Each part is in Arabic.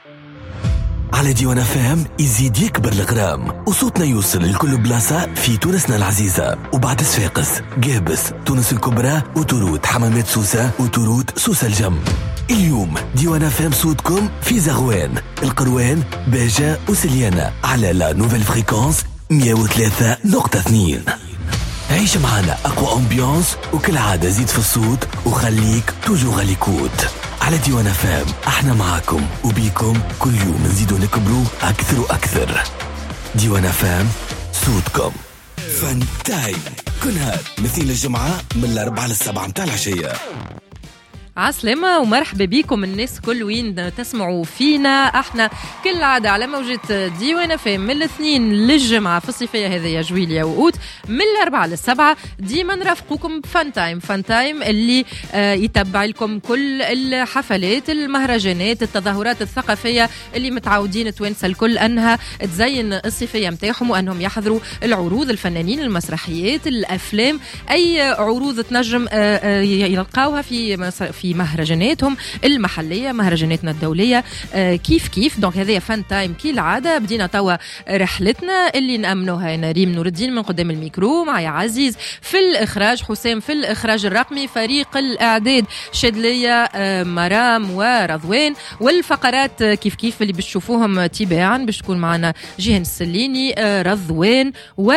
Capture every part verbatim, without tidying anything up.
على ديوان فام يزيد يكبر الغرام وصوتنا يوصل لكل بلاصة في تونسنا العزيزة وبعد صفاقس قابس تونس الكبرى وتورود حمامات سوسة وتورود سوسة الجم. اليوم ديوان فام صوتكم في زغوان القروان باجة وسليانة على لا نوفيل فريكونس مية وثلاثة نقطة اثنين. عيش معنا أقوى أمبيانس وكل عادة زيد في الصوت وخليك توجو غاليكوت على ديوان فام. احنا معاكم وبيكم كل يوم نزيدو نكبرو أكثر وأكثر. ديوان فام صوتكم فان تايم كل هاد مثيل الجمعة من الأربعة للسبعة متاع العشية. عسلامة ومرحبا بكم الناس كل وين تسمعوا فينا. احنا كل عادة على موجة ديوان فام من الاثنين للجمعة في الصيفية هذه يا جويليا وقوت من الأربعة للسبعة ديما نرافقوكم فان تايم. فان تايم اللي آه يتبع لكم كل الحفلات المهرجانات التظاهرات الثقافية اللي متعودين توانسة الكل أنها تزين الصيفية متاعهم وأنهم يحضروا العروض الفنانين المسرحيات الأفلام أي عروض تنجم آه آه يلقاوها في في في مهرجاناتهم المحلية مهرجاناتنا الدولية آه كيف كيف. دونك هذه فان تايم كي العادة بدينا توا رحلتنا اللي نأمنوها. أنا ريم نور الدين من قدام الميكرو معي عزيز في الإخراج حسام في الإخراج الرقمي فريق الإعداد شدلية آه مرام ورضوان والفقرات آه كيف كيف اللي بتشوفوهم تباعا باش تكون معنا جيهان السليني آه رضوان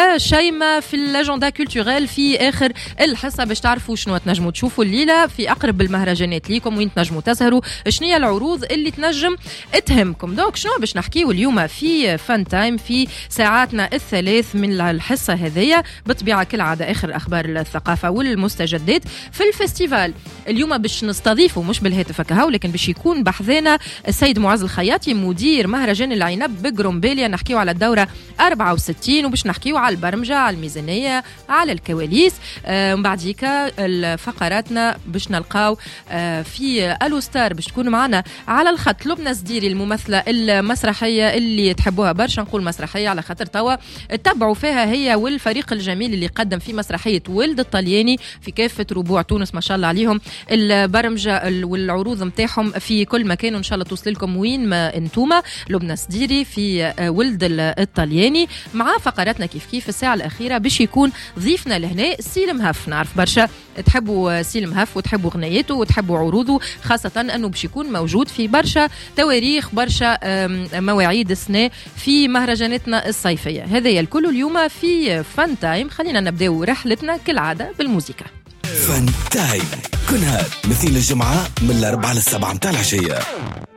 وشيمة في الأجندة كولتوريل في آخر الحصة باش تعرفوا شنو تنجموا تشوفوا الليلة في أقرب المهرجانات ليكم وين تنجموا تظهروا شنو هي العروض اللي تنجم تهمكم. دونك شنو باش نحكيو اليوم في فان تايم في ساعاتنا الثلاث من الحصة هذية بطبيعة كالعادة آخر أخبار الثقافة والمستجدات في الفستيفال. اليوم باش نستضيفه مش بالهاتف هكاهو لكن باش يكون بحذنا السيد معز الخياطي مدير مهرجان العنب بقرنبيليا. نحكيو على الدورة أربعة وستين وباش نحكيو على البرمجة على الميزانية على الكواليس. آه بعديك فقراتنا باش نلقاو آه في ألو ستار باش تكون معنا على الخط لبنى سديري الممثلة المسرحية اللي تحبوها برشا. نقول مسرحية على خاطر توا تتبعوا فيها هي والفريق الجميل اللي قدم في مسرحية ولد الطلياني في كافة ربوع تونس ما شاء الله عليهم. البرمجة والعروض متاعهم في كل مكان وإن شاء الله توصل لكم وين ما انتوما. لبنى سديري في ولد الطلياني مع فقراتنا كيف كيف الساعة الأخيرة باش يكون ضيفنا لهنا سيلم هف. نعرف برشا تحبوا سيلم هف وتحبوا غنياته وتحبوا عروضه خاصة أنه باش يكون موجود في برشا تواريخ برشا مواعيد السنة في مهرجاناتنا الصيفية. هذا الكل اليوم في فان تايم. خلينا نبدأ رحلتنا كالعادة بالموسيقى. فان تايم كل هاد مثيل الجمعة من الأربعة للسبعة متاع العشية.